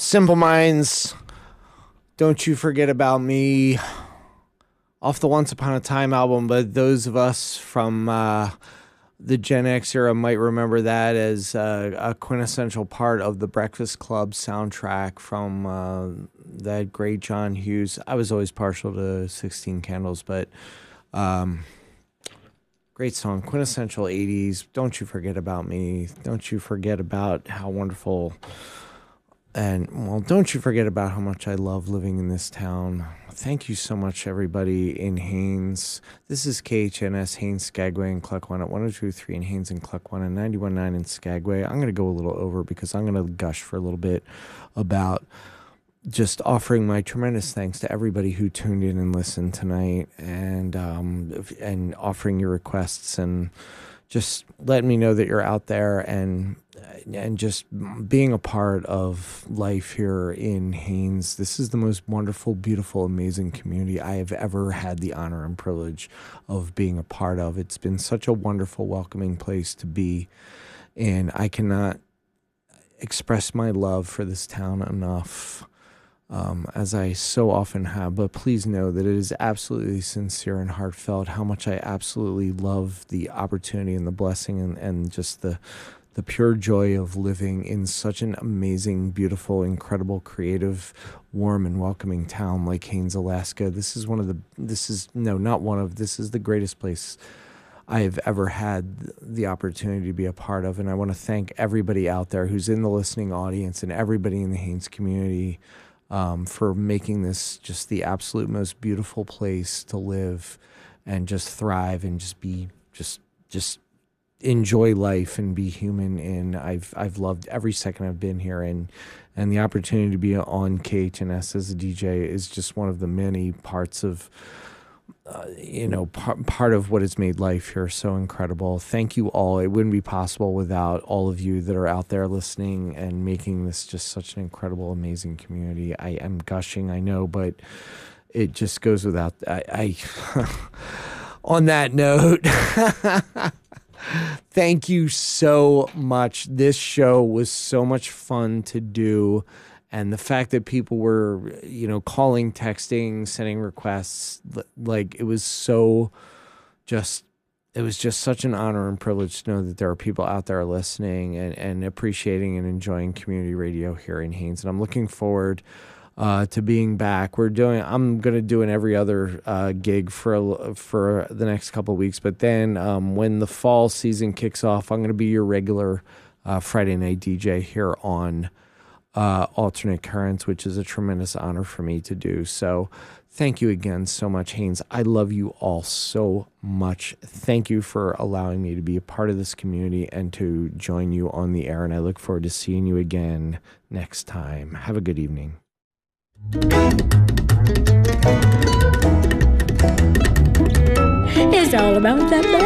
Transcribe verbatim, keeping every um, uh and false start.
Simple Minds, Don't You Forget About Me, off the Once Upon a Time album, but those of us from uh, the Gen X era might remember that as uh, a quintessential part of the Breakfast Club soundtrack from uh, that great John Hughes. I was always partial to sixteen Candles, but um, great song, quintessential eighties. Don't You Forget About Me. Don't you forget about how wonderful... And, well, don't you forget about how much I love living in this town. Thank you so much, everybody in Haines. This is K H N S, Haines, Skagway, and Cluckwan at one oh two point three in Haines and Cluckwan and ninety-one point nine in Skagway. I'm going to go a little over because I'm going to gush for a little bit about just offering my tremendous thanks to everybody who tuned in and listened tonight, and um, and offering your requests and just letting me know that you're out there, and and just being a part of life here in Haines. This is the most wonderful, beautiful, amazing community I have ever had the honor and privilege of being a part of. It's been such a wonderful, welcoming place to be, and I cannot express my love for this town enough, um, as I so often have. But please know that it is absolutely sincere and heartfelt how much I absolutely love the opportunity and the blessing and, and just the the pure joy of living in such an amazing, beautiful, incredible, creative, warm, and welcoming town like Haines, Alaska. This is one of the, this is, no, not one of, this is the greatest place I have ever had the opportunity to be a part of. And I want to thank everybody out there who's in the listening audience and everybody in the Haines community um, for making this just the absolute most beautiful place to live and just thrive and just be, just, just, enjoy life and be human. And I've I've loved every second I've been here, and and the opportunity to be on K H N S as a D J is just one of the many parts of uh, you know par- part of what has made life here so incredible. Thank you all. It wouldn't be possible without all of you that are out there listening and making this just such an incredible, amazing community. I am gushing, I know, but it just goes without I, I on that note. Thank you so much. This show was so much fun to do. And the fact that people were, you know, calling, texting, sending requests, like it was so just, it was just such an honor and privilege to know that there are people out there listening and, and appreciating and enjoying community radio here in Haines. And I'm looking forward Uh, to being back. We're doing, I'm going to do an every other uh, gig for a, for the next couple of weeks. But then um, when the fall season kicks off, I'm going to be your regular uh, Friday night D J here on uh, Alternate Currents, which is a tremendous honor for me to do. So thank you again so much, Haines. I love you all so much. Thank you for allowing me to be a part of this community and to join you on the air. And I look forward to seeing you again next time. Have a good evening. It's all about that love.